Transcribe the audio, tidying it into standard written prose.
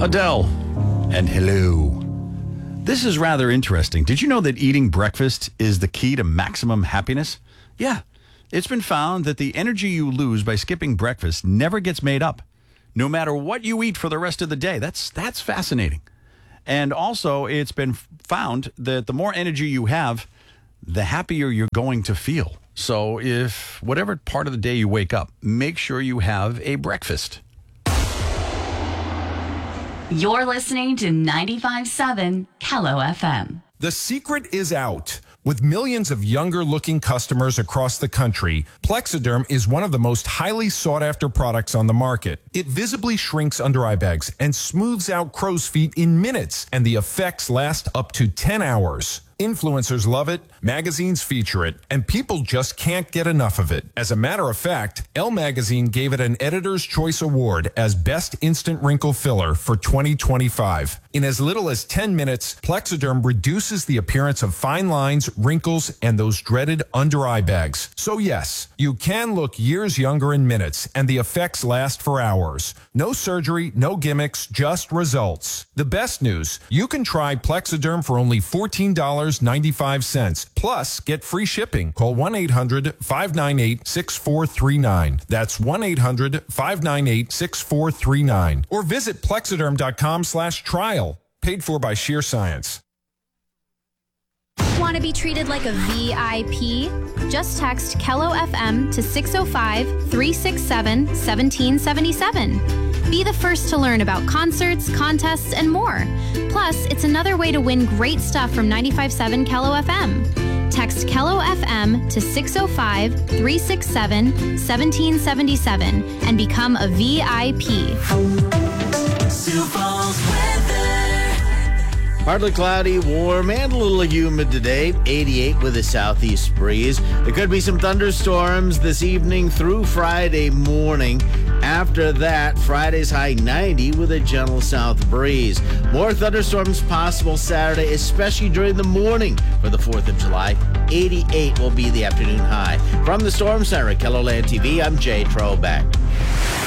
Adele, and hello. This is rather interesting. Did you know that eating breakfast is the key to maximum happiness? Yeah, it's been found that the energy you lose by skipping breakfast never gets made up, no matter what you eat for the rest of the day. That's fascinating. And also, it's been found that the more energy you have, the happier you're going to feel. So if whatever part of the day you wake up, make sure you have a breakfast. You're listening to 95.7 Kello FM. The secret is out. With millions of younger-looking customers across the country, Plexiderm is one of the most highly sought-after products on the market. It visibly shrinks under-eye bags and smooths out crow's feet in minutes, and the effects last up to 10 hours. Influencers love it, magazines feature it, and people just can't get enough of it. As a matter of fact, Elle Magazine gave it an Editor's Choice Award as Best Instant Wrinkle Filler for 2025. In as little as 10 minutes, Plexiderm reduces the appearance of fine lines, wrinkles, and those dreaded under-eye bags. So yes, you can look years younger in minutes, and the effects last for hours. No surgery, no gimmicks, just results. The best news, you can try Plexiderm for only $14.95. Plus, get free shipping. Call 1-800-598-6439. That's 1-800-598-6439. Or visit Plexiderm.com/trial. Paid for by Sheer Science. Want to be treated like a VIP? Just text Kello FM to 605-367-1777. Be the first to learn about concerts, contests, and more. Plus, it's another way to win great stuff from 95.7 Kello FM. Text Kello FM to 605-367-1777 and become a VIP. Sioux Falls weather. Partly cloudy, warm, and a little humid today. 88 with a southeast breeze. There could be some thunderstorms this evening through Friday morning. After that, Friday's high 90 with a gentle south breeze. More thunderstorms possible Saturday, especially during the morning for the 4th of July. 88 will be the afternoon high. From the Storm Center at KELOLAND TV, I'm Jay Trobeck.